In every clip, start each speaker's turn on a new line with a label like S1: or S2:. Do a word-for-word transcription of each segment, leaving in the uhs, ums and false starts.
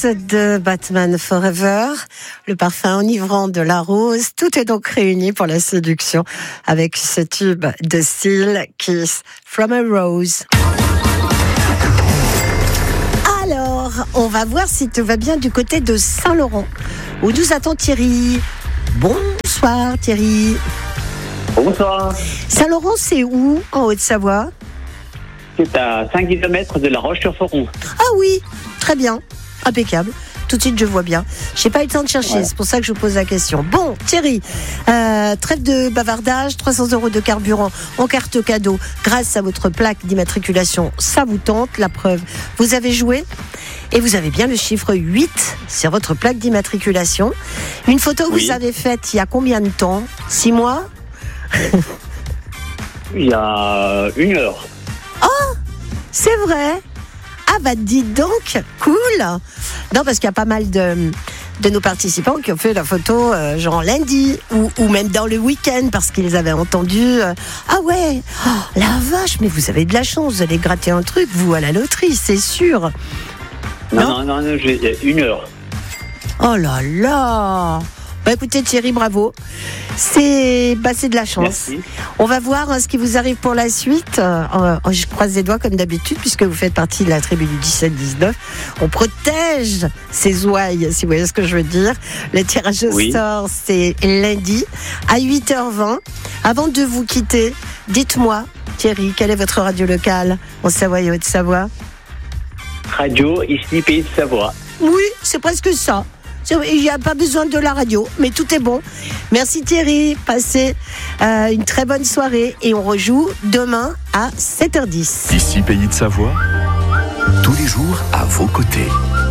S1: de Batman Forever, le parfum enivrant de la rose, tout est donc réuni pour la séduction avec ce tube de style Kiss from a Rose. Alors, on va voir si tout va bien du côté de Saint-Laurent, où nous attend Thierry. Bonsoir Thierry.
S2: Bonsoir.
S1: Saint-Laurent, c'est où en Haute-Savoie?
S2: C'est à cinq kilomètres de La Roche-sur-Foron.
S1: Ah oui, très bien, impeccable. Tout de suite, je vois bien. Je n'ai pas eu le temps de chercher, ouais. C'est pour ça que je vous pose la question. Bon, Thierry, euh, trêve de bavardage, trois cents euros de carburant en carte cadeau grâce à votre plaque d'immatriculation. Ça vous tente, la preuve. Vous avez joué et vous avez bien le chiffre huit sur votre plaque d'immatriculation. Une photo que oui. Vous avez faite il y a combien de temps? Six mois?
S2: Il y a une heure.
S1: Oh, c'est vrai? Ah bah dites donc, cool. Non, parce qu'il y a pas mal de, de nos participants qui ont fait la photo euh, genre lundi ou, ou même dans le week-end parce qu'ils avaient entendu euh, ah ouais, oh, la vache, mais vous avez de la chance, vous allez gratter un truc, vous, à la loterie, c'est sûr.
S2: Non, non, non, non, j'ai une heure.
S1: Oh là là. Bah écoutez Thierry, bravo. C'est, bah, c'est de la chance.
S2: Merci.
S1: On va voir hein, ce qui vous arrive pour la suite. Euh, je croise les doigts comme d'habitude puisque vous faites partie de la tribu du dix-sept dix-neuf. On protège ces ouailles, si vous voyez ce que je veux dire. Le tirage au oui. sort, c'est lundi à huit heures vingt. Avant de vous quitter, dites-moi, Thierry, quelle est votre radio locale en Savoie et Haute-Savoie?
S2: Radio, ici, Pays de Savoie.
S1: Oui, c'est presque ça. Il n'y a pas besoin de la radio, mais tout est bon. Merci Thierry, passez euh, une très bonne soirée et on rejoue demain à sept heures dix.
S3: Ici Pays de Savoie, tous les jours à vos côtés.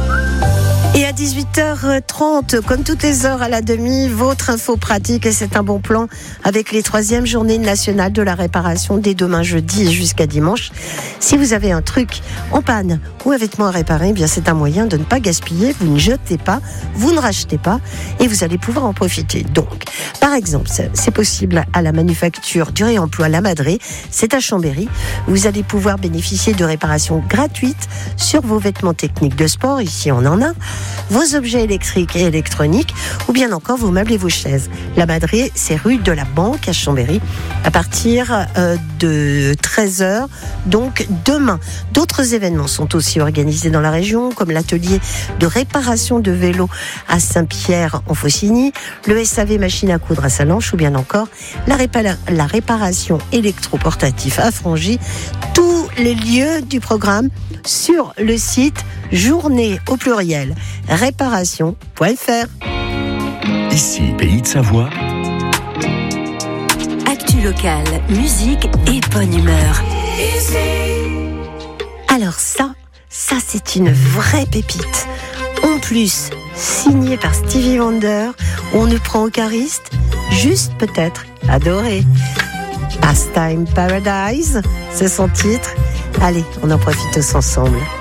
S1: Et à dix-huit heures trente, comme toutes les heures à la demi, votre info pratique, et c'est un bon plan avec les troisièmes journées nationales de la réparation dès demain jeudi jusqu'à dimanche. Si vous avez un truc en panne ou un vêtement à réparer, eh bien c'est un moyen de ne pas gaspiller, vous ne jetez pas, vous ne rachetez pas et vous allez pouvoir en profiter. Donc, par exemple, c'est possible à la manufacture du réemploi La Madré, c'est à Chambéry. Vous allez pouvoir bénéficier de réparations gratuites sur vos vêtements techniques de sport, ici on en a, vos objets électriques et électroniques ou bien encore vos meubles et vos chaises. La Madré, c'est rue de la Banque à Chambéry à partir euh, de treize heures, donc demain. D'autres événements sont aussi organisés dans la région comme l'atelier de réparation de vélos à Saint-Pierre en Faucigny, le S A V machine à coudre à Salanches ou bien encore la, répa- la réparation électroportative à Frangy. Tous les lieux du programme sur le site journée au pluriel réparation point f r.
S3: Ici, Pays de Savoie.
S4: Actu locale, musique et bonne humeur.
S1: Alors ça, ça c'est une vraie pépite. En plus, signé par Stevie Wonder, on ne prend aucun risque, juste peut-être adorer. Pastime Paradise, c'est son titre. Allez, on en profite tous ensemble.